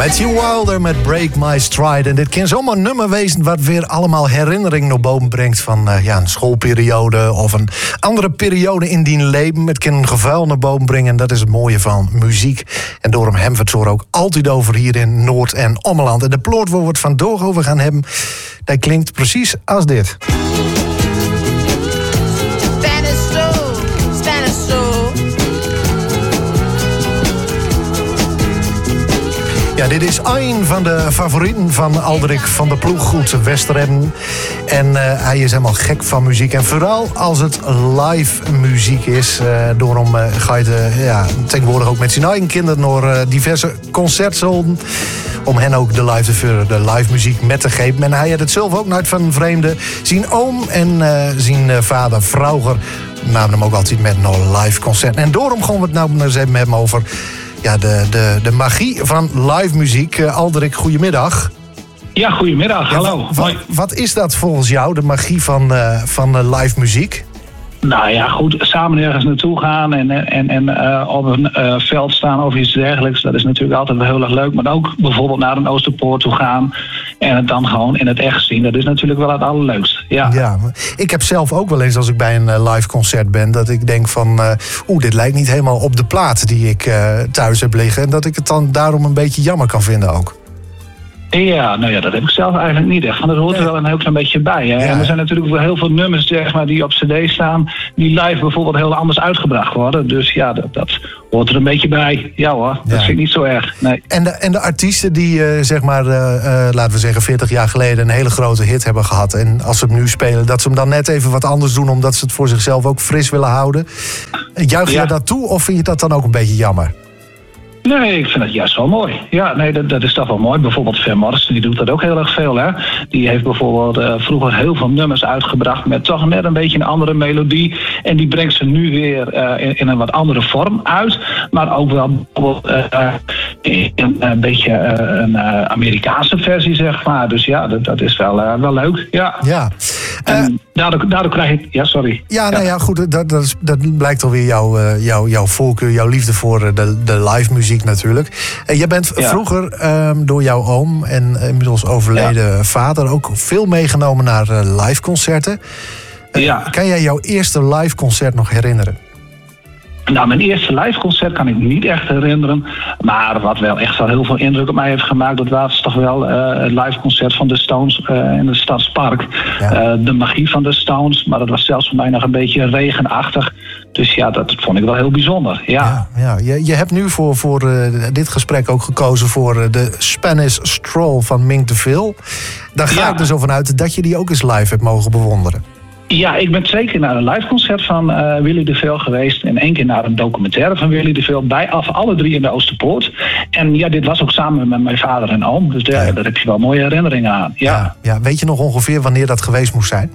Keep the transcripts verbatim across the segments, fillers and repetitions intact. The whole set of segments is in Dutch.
Matthew Wilder met Break My Stride. En dit kan zomaar een nummer wezen wat weer allemaal herinnering naar boven brengt van uh, ja, een schoolperiode of een andere periode in die leven. Het kan een gevuil naar boven brengen en dat is het mooie van muziek. En daarom hebben we het zo ook altijd over hier in Noord- en Ommeland. En de ploot waar we het vandaag over gaan hebben, dat klinkt precies als dit. Ja, dit is een van de favorieten van Alderik van der Ploeg, goed Westeremmen. En uh, hij is helemaal gek van muziek. En vooral als het live muziek is. Uh, daarom uh, ga je de, ja, tegenwoordig ook met zijn eigen kinderen naar uh, diverse concerten. Om hen ook de live, te de live muziek met te geven. En hij had het zelf ook nooit van een vreemde. Zijn oom en uh, zijn uh, vader Vrauger namen hem ook altijd met een live concert. En daarom gaan we het nou eens even hebben over... Ja, de, de, de magie van live muziek. Uh, Alderik, goedemiddag. Ja, goedemiddag. Ja, hallo. Wat, wat is dat volgens jou, de magie van, uh, van uh, live muziek? Nou ja, goed, samen ergens naartoe gaan en, en, en uh, op een uh, veld staan of iets dergelijks. Dat is natuurlijk altijd wel heel erg leuk. Maar ook bijvoorbeeld naar een Oosterpoort toe gaan en het dan gewoon in het echt zien. Dat is natuurlijk wel het allerleukste. Ja. Ja, ik heb zelf ook wel eens als ik bij een uh, live concert ben, dat ik denk van, uh, oeh, dit lijkt niet helemaal op de plaat die ik uh, thuis heb liggen. En dat ik het dan daarom een beetje jammer kan vinden ook. Ja, nou ja, dat heb ik zelf eigenlijk niet echt. Want dat hoort er wel een heel klein beetje bij. Hè? Ja. En er zijn natuurlijk wel heel veel nummers zeg maar, die op cd staan, die live bijvoorbeeld heel anders uitgebracht worden. Dus ja, dat, dat hoort er een beetje bij. Ja hoor, dat ja. vind ik niet zo erg. Nee. En, de, en de artiesten die, uh, zeg maar, uh, uh, laten we zeggen, veertig jaar geleden een hele grote hit hebben gehad. En als ze hem nu spelen, dat ze hem dan net even wat anders doen, omdat ze het voor zichzelf ook fris willen houden. Juich je ja. dat toe of vind je dat dan ook een beetje jammer? Nee, ik vind het juist wel mooi. Ja, nee, dat, dat is toch wel mooi. Bijvoorbeeld Van Morrison, die doet dat ook heel erg veel. Hè? Die heeft bijvoorbeeld uh, vroeger heel veel nummers uitgebracht met toch net een beetje een andere melodie. En die brengt ze nu weer uh, in, in een wat andere vorm uit. Maar ook wel bijvoorbeeld uh, in een, een beetje uh, een uh, Amerikaanse versie, zeg maar. Dus ja, dat, dat is wel, uh, wel leuk. Ja. Ja. En uh, daardoor, daardoor krijg ik... Ja, sorry. Ja, nou ja, goed. Dat, dat, is, dat blijkt alweer jouw, uh, jouw, jouw voorkeur, jouw liefde voor de, de live muziek natuurlijk. Uh, jij bent ja. vroeger um, door jouw oom en inmiddels overleden ja. vader ook veel meegenomen naar uh, live concerten. Uh, ja. Kan jij jouw eerste live concert nog herinneren? Nou, mijn eerste live concert kan ik me niet echt herinneren. Maar wat wel echt wel heel veel indruk op mij heeft gemaakt, dat was toch wel uh, het live concert van de Stones uh, in het Stadspark. Ja. Uh, de magie van de Stones, maar dat was zelfs voor mij nog een beetje regenachtig. Dus ja, dat vond ik wel heel bijzonder. Ja. Ja, ja. Je, je hebt nu voor, voor uh, dit gesprek ook gekozen voor uh, de Spanish Stroll van Mink DeVille. Daar ga ja. ik er zo vanuit dat je die ook eens live hebt mogen bewonderen. Ja, ik ben twee keer naar een live concert van uh, Willy DeVille geweest. En één keer naar een documentaire van Willy DeVille. Bij af alle drie in de Oosterpoort. En ja, dit was ook samen met mijn vader en oom. Dus daar, ja. daar heb je wel mooie herinneringen aan. Ja. Ja, ja. Weet je nog ongeveer wanneer dat geweest moest zijn?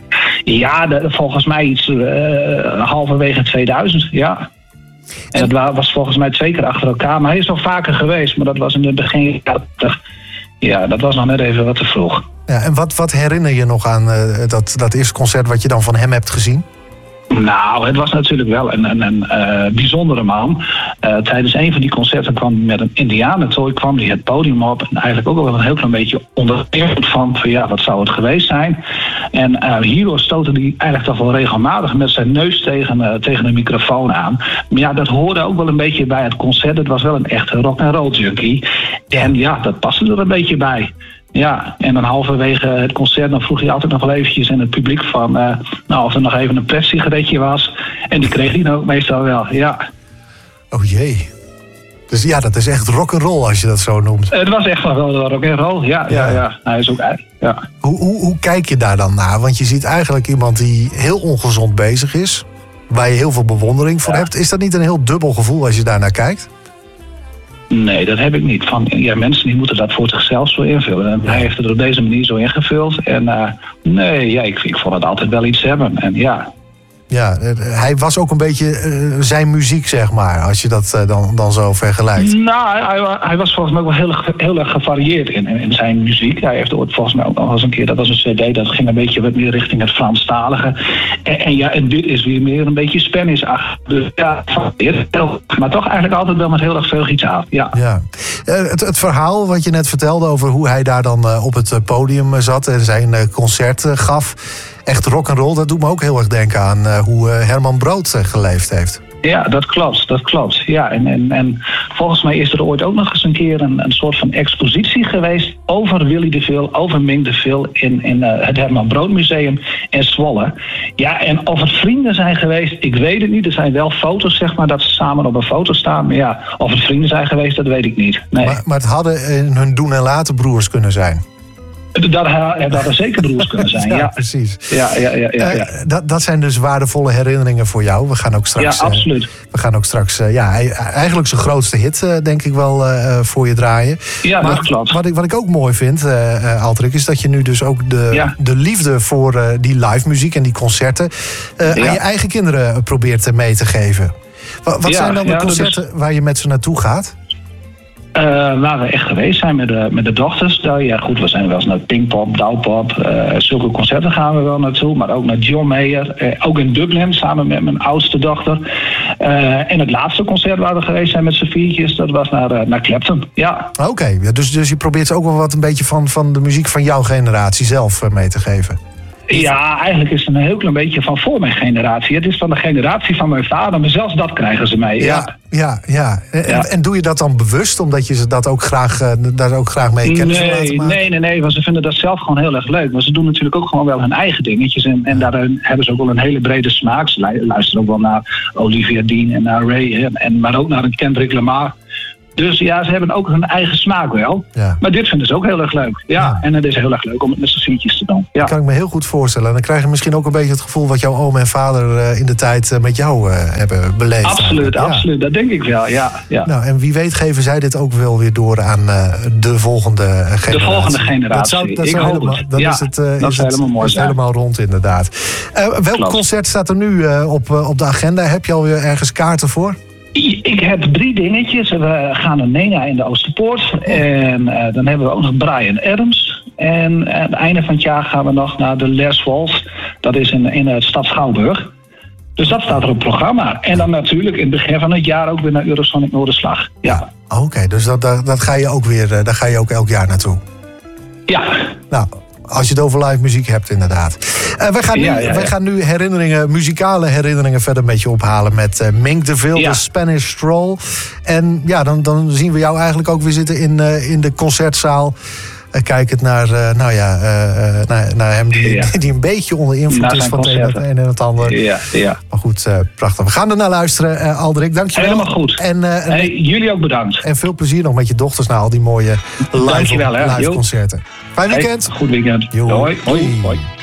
Ja, de, volgens mij iets uh, halverwege tweeduizend, ja. En, en dat was volgens mij twee keer achter elkaar. Maar hij is nog vaker geweest, maar dat was in het begin... Ja, dat was nog net even wat te vroeg. Ja, en wat, wat herinner je nog aan uh, dat, dat eerste concert wat je dan van hem hebt gezien? Nou, het was natuurlijk wel een, een, een uh, bijzondere man. Uh, tijdens een van die concerten kwam hij met een indianentooi, kwam hij het podium op. En eigenlijk ook wel een heel klein beetje onderwereld van, van ja, wat zou het geweest zijn. En uh, hierdoor stootte hij eigenlijk toch wel regelmatig met zijn neus tegen, uh, tegen de microfoon aan. Maar ja, dat hoorde ook wel een beetje bij het concert. Het was wel een echte rock-and-roll junkie. En ja, dat paste er een beetje bij. Ja, en dan halverwege het concert dan vroeg hij altijd nog wel eventjes in het publiek van... Uh, nou, of er nog even een pret-sigaretje was. En die kreeg hij dan ook meestal wel, ja. Oh jee. Dus ja, dat is echt rock'n'roll als je dat zo noemt. Het was echt wel rock'n'roll, ja, ja, ja, ja. Hij is ook, ja. Hoe, hoe, hoe kijk je daar dan naar? Want je ziet eigenlijk iemand die heel ongezond bezig is. Waar je heel veel bewondering voor ja. hebt. Is dat niet een heel dubbel gevoel als je daar naar kijkt? Nee, dat heb ik niet. Van, ja, mensen die moeten dat voor zichzelf zo invullen. En hij heeft het op deze manier zo ingevuld. En uh, nee, ja, ik, ik vond het altijd wel iets hebben. En ja. Ja, uh, hij was ook een beetje uh, zijn muziek, zeg maar, als je dat uh, dan, dan zo vergelijkt. Nou, hij, hij was volgens mij ook wel heel, heel erg gevarieerd in, in, in zijn muziek. Hij heeft ooit volgens mij ook nog eens een keer, dat was een cd, dat ging een beetje wat meer richting het Franstalige. En, en ja, en dit is weer meer een beetje Spanish-achtig. Dus ja, maar toch eigenlijk altijd wel met heel erg veel gitaar. Ja. Ja. Uh, het, het verhaal wat je net vertelde over hoe hij daar dan uh, op het podium zat en zijn uh, concert uh, gaf. Echt rock'n'roll, dat doet me ook heel erg denken aan uh, hoe uh, Herman Brood uh, geleefd heeft. Ja, dat klopt, dat klopt. Ja, en, en, en volgens mij is er ooit ook nog eens een keer een, een soort van expositie geweest over Willy de Vil, over Mink de Vil in, in uh, het Herman Brood Museum in Zwolle. Ja, en of het vrienden zijn geweest, ik weet het niet. Er zijn wel foto's, zeg maar, dat ze samen op een foto staan. Maar ja, of het vrienden zijn geweest, dat weet ik niet. Nee. Maar, maar het hadden in hun doen en laten broers kunnen zijn. Dat, dat hadden zeker broers kunnen zijn, ja. Ja, precies. Ja, ja, ja, ja, ja. Uh, dat, dat zijn dus waardevolle herinneringen voor jou. We gaan ook straks... Ja, absoluut. Uh, we gaan ook straks, uh, ja, eigenlijk zijn grootste hit, uh, denk ik wel, uh, voor je draaien. Ja, maar dat klopt. Wat ik, wat ik ook mooi vind, uh, uh, Aldrik, is dat je nu dus ook de, ja. de liefde voor uh, die live muziek en die concerten uh, ja. aan je eigen kinderen probeert mee te geven. Wat, wat ja, zijn dan de ja, concerten is... waar je met ze naartoe gaat? Uh, waar we echt geweest zijn met de, met de dochters. Nou, ja, goed, we zijn wel eens naar Pinkpop, Douwpop. Uh, zulke concerten gaan we wel naartoe. Maar ook naar John Mayer. Uh, ook in Dublin, samen met mijn oudste dochter. Uh, en het laatste concert waar we geweest zijn met z'n viertjes, dat was naar, uh, naar Clapton. Ja. Oké, okay, ja, dus, dus je probeert ook wel wat een beetje van, van de muziek van jouw generatie zelf uh, mee te geven. Ja, eigenlijk is het een heel klein beetje van voor mijn generatie. Het is van de generatie van mijn vader, maar zelfs dat krijgen ze mee. Ja, ja, ja. En, ja. en doe je dat dan bewust, omdat je ze dat ook graag, uh, daar ook graag mee kennis nee, van laten maken? Nee, nee, nee, want ze vinden dat zelf gewoon heel erg leuk. Maar ze doen natuurlijk ook gewoon wel hun eigen dingetjes. En, en daarin hebben ze ook wel een hele brede smaak. Ze luisteren ook wel naar Olivia Dean en naar Ray, en, en, maar ook naar een Kendrick Lamar. Dus ja, ze hebben ook hun eigen smaak wel. Ja. Maar dit vinden ze ook heel erg leuk. Ja, ja. En het is heel erg leuk om het met z'n viertjes te doen. Ja. Dat kan ik me heel goed voorstellen. En dan krijg je misschien ook een beetje het gevoel wat jouw oom en vader uh, in de tijd uh, met jou uh, hebben beleefd. Absoluut, ja. absoluut. Dat denk ik wel, ja, ja. Nou, en wie weet geven zij dit ook wel weer door aan uh, de volgende generatie. De volgende generatie. Dat zou, dat ik zou hoop helemaal, het. Dan ja, is het, uh, dat is zou het, helemaal mooi is zijn. helemaal rond, inderdaad. Uh, welk Klopt. concert staat er nu uh, op, uh, op de agenda? Heb je alweer ergens kaarten voor? Ik heb drie dingetjes. We gaan naar Nena in de Oosterpoort. En uh, dan hebben we ook nog Bryan Adams. En aan het einde van het jaar gaan we nog naar de Les Wals. Dat is in, in de stad Schouwburg. Dus dat staat er op het programma. En dan natuurlijk in het begin van het jaar ook weer naar Eurosonic Noorderslag. Ja. Oké, okay, dus dat, dat, dat ga je ook weer, daar ga je ook elk jaar naartoe? Ja. Nou, als je het over live muziek hebt, inderdaad. Uh, wij, gaan nu, ja, ja, ja. wij gaan nu herinneringen, muzikale herinneringen verder met je ophalen met uh, Mink de Vil, ja. de Spanish Stroll. En ja, dan, dan zien we jou eigenlijk ook weer zitten in, uh, in de concertzaal. Uh, kijkend naar, uh, nou ja, uh, naar, naar hem die, ja. die een beetje onder invloed naar is van het een en het ander. Ja, ja. Maar goed, uh, prachtig. We gaan er naar luisteren, uh, Aldrik. Dank je wel. Helemaal goed. En, uh, hey, jullie ook bedankt. En veel plezier nog met je dochters naar al die mooie live, Dankjewel, hè. live concerten. Fijn weekend. Hey, goed weekend. Jo. Hoi. Hoi. Hoi.